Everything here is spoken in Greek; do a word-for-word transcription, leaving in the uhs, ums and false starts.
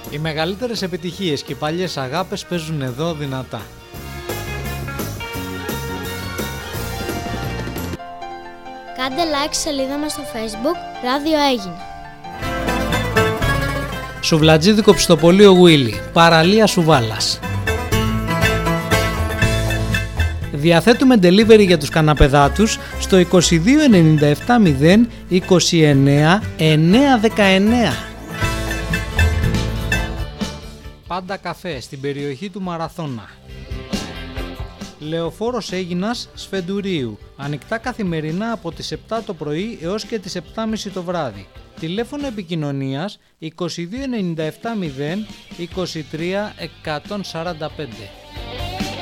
Οι μεγαλύτερες επιτυχίες και οι παλιές αγάπες παίζουν εδώ δυνατά. Κάντε like στη σελίδα μας στο Facebook Ράδιο Αίγινα. Σουβλατζίδικο Πιστοπωλείο Γουίλι, παραλία Σουβάλας. Διαθέτουμε delivery για τους καναπεδάτους στο είκοσι δύο ενενήντα επτά μηδέν είκοσι εννέα εννιακόσια δεκαεννέα. Πάντα καφέ στην περιοχή του Μαραθώνα. Λεωφόρος Αίγινας Σφεντουρίου. Ανοιχτά καθημερινά από τις επτά το πρωί έως και τις επτά και μισή το βράδυ. Τηλέφωνο επικοινωνίας είκοσι δύο ενενήντα επτά μηδέν είκοσι τρία εκατόν σαράντα πέντε.